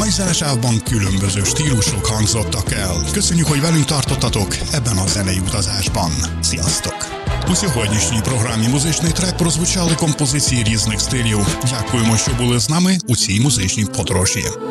mai zenesávban különböző stílusok hangzottak el. Köszönjük, hogy velünk tartottatok ebben a zenei utazásban. Sziasztok! У сьогоднішній програмі музичний трек прозвучали композиції різних стилів. Дякуємо, що були з нами у цій музичній подорожі.